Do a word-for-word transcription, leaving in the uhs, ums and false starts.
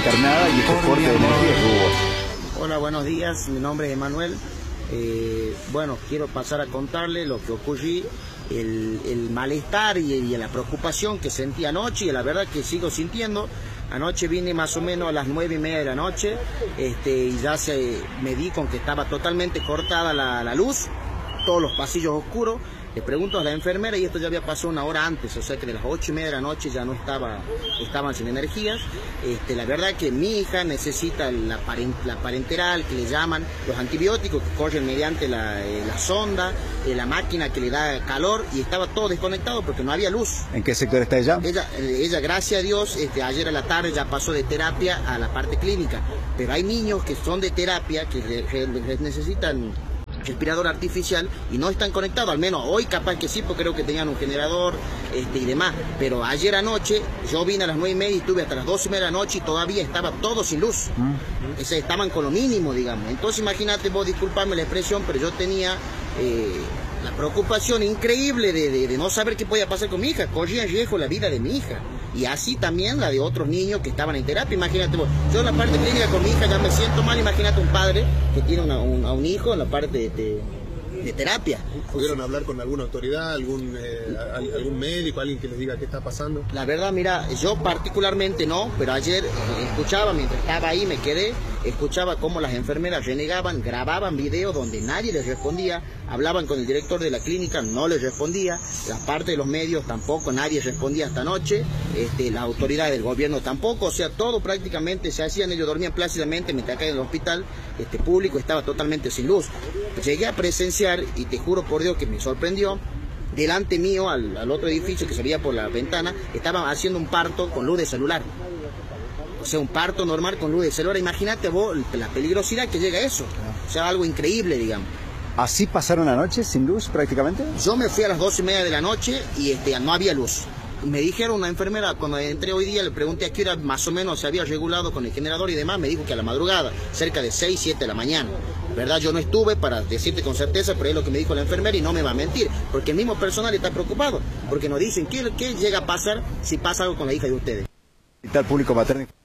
internada y este corte de energía que hubo. Hola, buenos días, mi nombre es Emanuel. Eh, bueno, quiero pasar a contarle lo que ocurrió, el, el malestar y, y la preocupación que sentí anoche, y la verdad que sigo sintiendo. Anoche vine más o menos a las nueve y media de la noche este, y ya se, me di con que estaba totalmente cortada la, la luz, todos los pasillos oscuros. Le pregunto a la enfermera y esto ya había pasado una hora antes, o sea que de las ocho y media de la noche ya no estaba, estaban sin energías. Este, la verdad que mi hija necesita la, parent, la parenteral, que le llaman, los antibióticos que corren mediante la, eh, la sonda, eh, la máquina que le da calor, y estaba todo desconectado porque no había luz. ¿En qué sector está ella? Ella, ella gracias a Dios, este, ayer a la tarde ya pasó de terapia a la parte clínica, pero hay niños que son de terapia, que le, que le necesitan respirador artificial y no están conectados, al menos hoy capaz que sí, porque creo que tenían un generador este, y demás, pero ayer anoche yo vine a las nueve y media y estuve hasta las doce y media de la noche y todavía estaba todo sin luz, mm. Ese, estaban con lo mínimo, digamos. Entonces imagínate vos, disculpame la expresión, pero yo tenía eh, la preocupación increíble de, de, de no saber qué podía pasar con mi hija, corría en riesgo la vida de mi hija. Y así también la de otros niños que estaban en terapia. Imagínate vos, yo en la parte clínica con mi hija ya me siento mal. Imagínate un padre que tiene una, un, a un hijo en la parte de, de, de terapia. ¿Pudieron hablar con alguna autoridad, algún, eh, algún médico, alguien que les diga qué está pasando? La verdad, mira, yo particularmente no, pero ayer escuchaba, mientras estaba ahí me quedé, escuchaba cómo las enfermeras renegaban, grababan videos donde nadie les respondía, hablaban con el director de la clínica, no les respondía, la parte de los medios tampoco, nadie respondía esta noche, este, las autoridades del gobierno tampoco, o sea, todo prácticamente se hacían, ellos dormían plácidamente mientras acá en el hospital este, público estaba totalmente sin luz. Llegué a presenciar, y te juro por Dios que me sorprendió, delante mío, al, al otro edificio que se veía por la ventana, estaban haciendo un parto con luz de celular. O sea, un parto normal con luz de celular. Imagínate vos la peligrosidad que llega a eso. O sea, algo increíble, digamos. ¿Así pasaron la noche sin luz prácticamente? Yo me fui a las doce y media de la noche y este, no había luz. Me dijeron, una enfermera, cuando entré hoy día, le pregunté a qué hora más o menos se había regulado con el generador y demás, me dijo que a la madrugada, cerca de seis, siete de la mañana. ¿Verdad? Yo no estuve para decirte con certeza, pero es lo que me dijo la enfermera y no me va a mentir, porque el mismo personal está preocupado, porque nos dicen, ¿qué, qué llega a pasar si pasa algo con la hija de ustedes? ¿Y tal público materno?